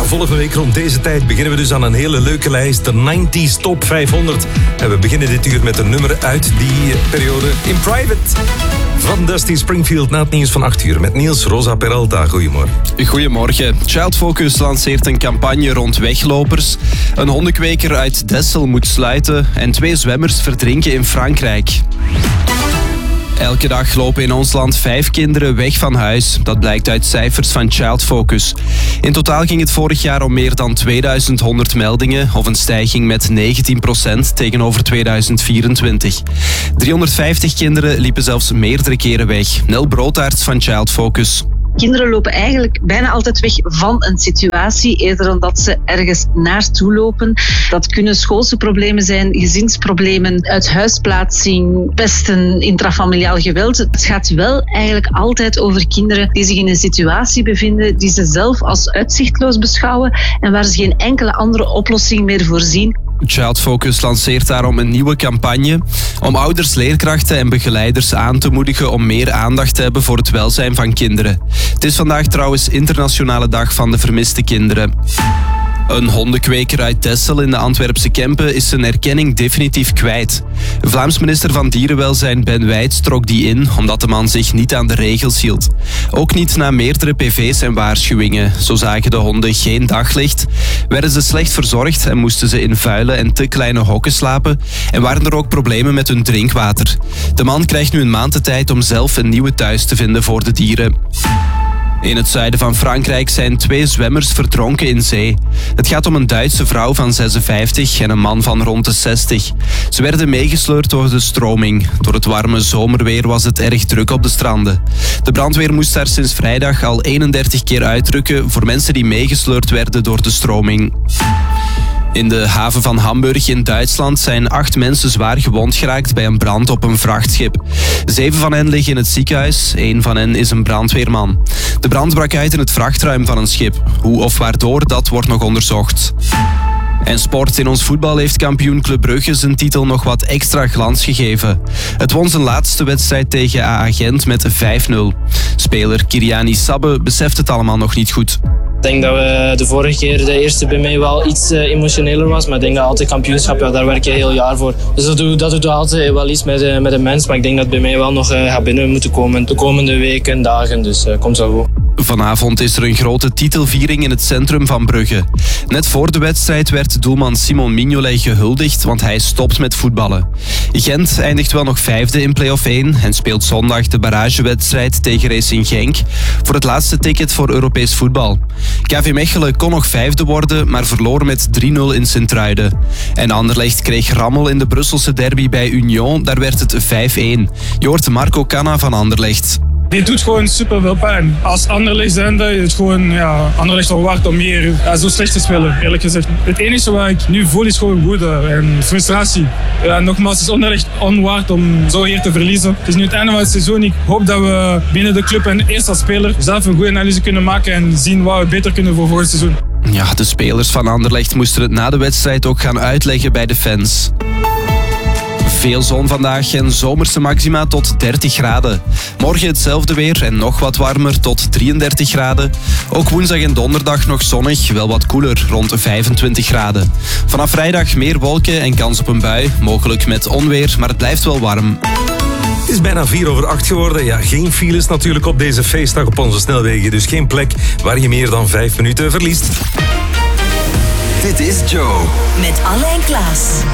volgende week rond deze tijd beginnen we dus aan een hele leuke lijst. De 90s Top 500. En we beginnen dit uur met een nummer uit die periode in Private. Van Dusty Springfield na het nieuws van 8 uur met Niels Rosa Peralta. Goedemorgen. Goedemorgen. Child Focus lanceert een campagne rond weglopers. Een hondenkweker uit Dessel moet sluiten. En 2 zwemmers verdrinken in Frankrijk. Elke dag lopen in ons land 5 kinderen weg van huis. Dat blijkt uit cijfers van Child Focus. In totaal ging het vorig jaar om meer dan 2100 meldingen, of een stijging met 19% tegenover 2024. 350 kinderen liepen zelfs meerdere keren weg. Nel Broodtaerts van Child Focus. Kinderen lopen eigenlijk bijna altijd weg van een situatie, eerder dan dat ze ergens naartoe lopen. Dat kunnen schoolse problemen zijn, gezinsproblemen, uithuisplaatsing, pesten, intrafamiliaal geweld. Het gaat wel eigenlijk altijd over kinderen die zich in een situatie bevinden die ze zelf als uitzichtloos beschouwen en waar ze geen enkele andere oplossing meer voor zien. Child Focus lanceert daarom een nieuwe campagne om ouders, leerkrachten en begeleiders aan te moedigen om meer aandacht te hebben voor het welzijn van kinderen. Het is vandaag trouwens Internationale Dag van de Vermiste Kinderen. Een hondenkweker uit Dessel in de Antwerpse Kempen is zijn erkenning definitief kwijt. Vlaams minister van Dierenwelzijn Ben Wijts trok die in omdat de man zich niet aan de regels hield. Ook niet na meerdere PV's en waarschuwingen. Zo zagen de honden geen daglicht, werden ze slecht verzorgd en moesten ze in vuile en te kleine hokken slapen en waren er ook problemen met hun drinkwater. De man krijgt nu een maand de tijd om zelf een nieuwe thuis te vinden voor de dieren. In het zuiden van Frankrijk zijn 2 zwemmers verdronken in zee. Het gaat om een Duitse vrouw van 56 en een man van rond de 60. Ze werden meegesleurd door de stroming. Door het warme zomerweer was het erg druk op de stranden. De brandweer moest daar sinds vrijdag al 31 keer uitrukken voor mensen die meegesleurd werden door de stroming. In de haven van Hamburg in Duitsland zijn 8 mensen zwaar gewond geraakt bij een brand op een vrachtschip. 7 van hen liggen in het ziekenhuis, 1 van hen is een brandweerman. De brand brak uit in het vrachtruim van een schip. Hoe of waardoor, dat wordt nog onderzocht. En sport. In ons voetbal heeft kampioen Club Brugge zijn titel nog wat extra glans gegeven. Het won zijn laatste wedstrijd tegen AA Gent met 5-0. Speler Kiriani Sabbe beseft het allemaal nog niet goed. Ik denk dat we de vorige keer de eerste bij mij wel iets emotioneler was. Maar ik denk dat altijd kampioenschap, ja, daar werk je heel jaar voor. Dus dat doet altijd wel iets met de mens. Maar ik denk dat het bij mij wel nog gaat binnen moeten komen de komende weken, dagen. Dus komt zo goed. Vanavond is er een grote titelviering in het centrum van Brugge. Net voor de wedstrijd werd doelman Simon Mignolet gehuldigd, want hij stopt met voetballen. Gent eindigt wel nog 5e in play-off 1 en speelt zondag de barragewedstrijd tegen Racing Genk voor het laatste ticket voor Europees voetbal. KV Mechelen kon nog 5e worden, maar verloor met 3-0 in Sint-Truiden. En Anderlecht kreeg rammel in de Brusselse derby bij Union, daar werd het 5-1. Je hoort Marco Canna van Anderlecht. Dit doet gewoon super veel pijn. Als Anderlecht zijnde is het gewoon, Anderlecht al waard om hier zo slecht te spelen, eerlijk gezegd. Het enige wat ik nu voel is gewoon woede en frustratie. Ja, nogmaals, het is Anderlecht onwaard om zo hier te verliezen. Het is nu het einde van het seizoen. Ik hoop dat we binnen de club en eerst als speler zelf een goede analyse kunnen maken en zien wat we beter kunnen voor volgend seizoen. Ja, de spelers van Anderlecht moesten het na de wedstrijd ook gaan uitleggen bij de fans. Veel zon vandaag en zomerse maxima tot 30 graden. Morgen hetzelfde weer en nog wat warmer tot 33 graden. Ook woensdag en donderdag nog zonnig, wel wat koeler, rond de 25 graden. Vanaf vrijdag meer wolken en kans op een bui, mogelijk met onweer, maar het blijft wel warm. Het is bijna 7:04 geworden. Ja, geen files natuurlijk op deze feestdag op onze snelwegen. Dus geen plek waar je meer dan 5 minuten verliest. Dit is Joe. Met Alle en Klaas.